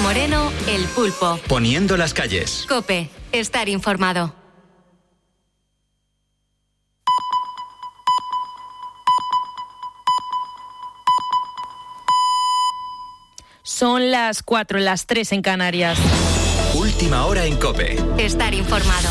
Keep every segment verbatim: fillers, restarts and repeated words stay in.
Moreno, El Pulpo. Poniendo las calles. COPE, estar informado. Son las cuatro, las tres en Canarias. Última hora en COPE. Estar informado.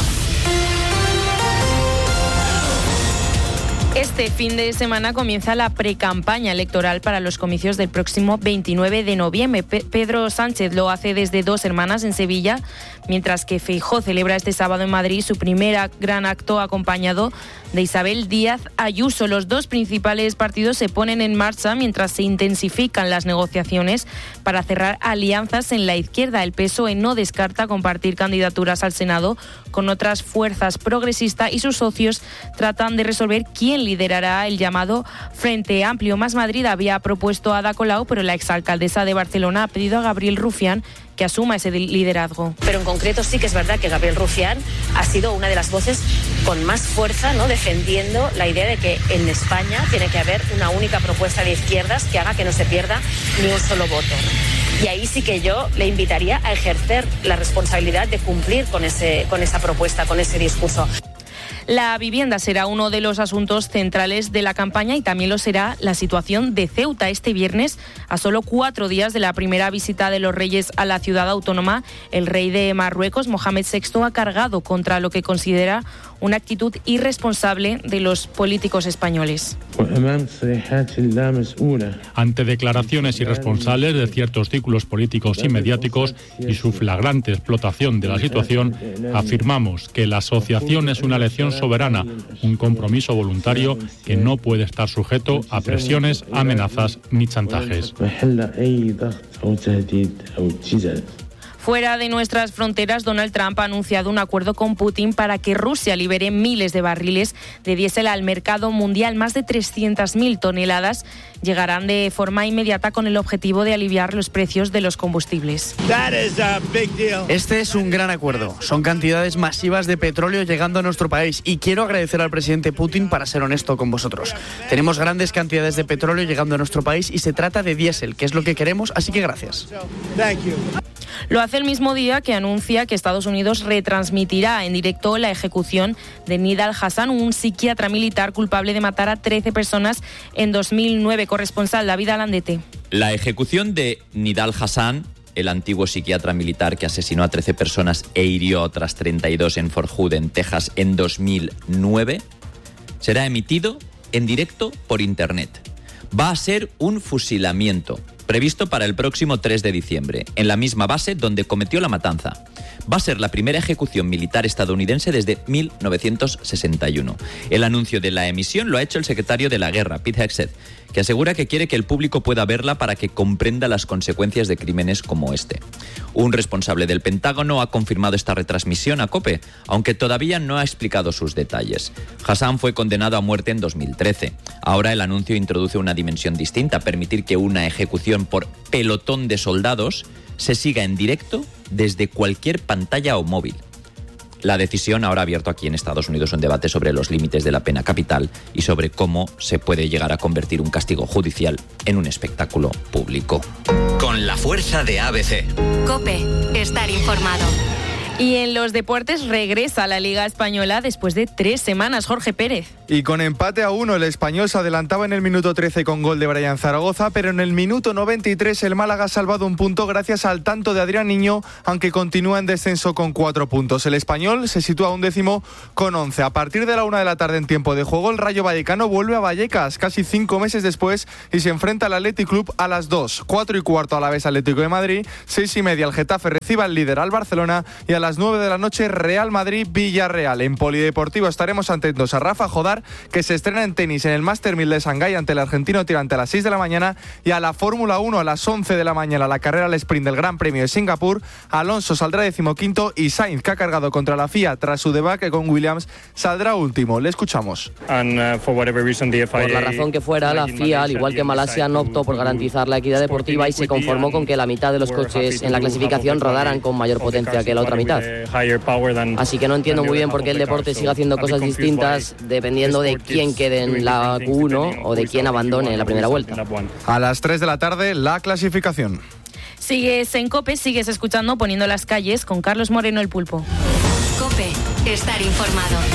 Este fin de semana comienza la precampaña electoral para los comicios del próximo veintinueve de noviembre. Pe- Pedro Sánchez lo hace desde Dos Hermanas en Sevilla, mientras que Feijóo celebra este sábado en Madrid su primer gran acto acompañado de Isabel Díaz Ayuso. Los dos principales partidos se ponen en marcha mientras se intensifican las negociaciones para cerrar alianzas en la izquierda. El P S O E no descarta compartir candidaturas al Senado con otras fuerzas progresistas y sus socios tratan de resolver quién liderará el llamado Frente Amplio. Más Madrid había propuesto a Ada Colau, pero la exalcaldesa de Barcelona ha pedido a Gabriel Rufián que asuma ese liderazgo. Pero en concreto sí que es verdad que Gabriel Rufián ha sido una de las voces con más fuerza, ¿no?, defendiendo la idea de que en España tiene que haber una única propuesta de izquierdas que haga que no se pierda ni un solo voto. Y ahí sí que yo le invitaría a ejercer la responsabilidad de cumplir con ese, con esa propuesta, con ese discurso. La vivienda será uno de los asuntos centrales de la campaña y también lo será la situación de Ceuta. Este viernes, a solo cuatro días de la primera visita de los reyes a la ciudad autónoma, el rey de Marruecos, Mohamed sexto, ha cargado contra lo que considera una actitud irresponsable de los políticos españoles. Ante declaraciones irresponsables de ciertos círculos políticos y mediáticos y su flagrante explotación de la situación, afirmamos que la asociación es una elección soberana, un compromiso voluntario que no puede estar sujeto a presiones, amenazas ni chantajes. Fuera de nuestras fronteras, Donald Trump ha anunciado un acuerdo con Putin para que Rusia libere miles de barriles de diésel al mercado mundial. Más de trescientas mil toneladas llegarán de forma inmediata con el objetivo de aliviar los precios de los combustibles. Este es un gran acuerdo. Son cantidades masivas de petróleo llegando a nuestro país y quiero agradecer al presidente Putin para ser honesto con vosotros. Tenemos grandes cantidades de petróleo llegando a nuestro país y se trata de diésel, que es lo que queremos, así que gracias. Lo hace el mismo día que anuncia que Estados Unidos retransmitirá en directo la ejecución de Nidal Hassan, un psiquiatra militar culpable de matar a trece personas en dos mil nueve. Corresponsal David Alandete. La ejecución de Nidal Hassan, el antiguo psiquiatra militar que asesinó a trece personas e hirió a otras treinta y dos en Fort Hood, en Texas, en dos mil nueve, será emitido en directo por Internet. Va a ser un fusilamiento previsto para el próximo tres de diciembre, en la misma base donde cometió la matanza. Va a ser la primera ejecución militar estadounidense desde mil novecientos sesenta y uno. El anuncio de la emisión lo ha hecho el secretario de la guerra, Pete Hegseth, que asegura que quiere que el público pueda verla para que comprenda las consecuencias de crímenes como este. Un responsable del Pentágono ha confirmado esta retransmisión a COPE, aunque todavía no ha explicado sus detalles. Hassan fue condenado a muerte en dos mil trece. Ahora el anuncio introduce una dimensión distinta, permitir que una ejecución por pelotón de soldados se siga en directo desde cualquier pantalla o móvil. La decisión ahora ha abierto aquí en Estados Unidos un debate sobre los límites de la pena capital y sobre cómo se puede llegar a convertir un castigo judicial en un espectáculo público. Con la fuerza de A B C. COPE, estar informado. Y en los deportes regresa a la Liga Española después de tres semanas. Jorge Pérez. Y con empate a uno, el Español se adelantaba en el minuto trece con gol de Brian Zaragoza, pero en el minuto noventa y tres el Málaga ha salvado un punto gracias al tanto de Adrián Niño, aunque continúa en descenso con cuatro puntos. El Español se sitúa a un décimo con once. A partir de la una de la tarde en tiempo de juego, el Rayo Vallecano vuelve a Vallecas casi cinco meses después y se enfrenta al Athletic Club a las dos. Cuatro y cuarto a la vez Atlético de Madrid, seis y media el Getafe recibe al líder al Barcelona y a las nueve de la noche Real Madrid-Villarreal. En Polideportivo estaremos atentos a Rafa Jodar, que se estrena en tenis en el Master mil de Shanghái ante el argentino tirante a las seis de la mañana, y a la Fórmula uno a las once de la mañana, la carrera al sprint del Gran Premio de Singapur. Alonso saldrá decimoquinto y Sainz, que ha cargado contra la F I A tras su debacle con Williams, saldrá último. Le escuchamos. Por la razón que fuera, la F I A, al igual que Malasia, no optó por garantizar la equidad deportiva y se conformó con que la mitad de los coches en la clasificación rodaran con mayor potencia que la otra mitad. Así que no entiendo muy bien por qué el deporte sigue haciendo cosas distintas dependiendo de quién quede en la Q uno o de quién abandone en la primera vuelta. A las tres de la tarde, la clasificación. Sigues en COPE, sigues escuchando Poniendo las calles con Carlos Moreno, el Pulpo. COPE, estar informado.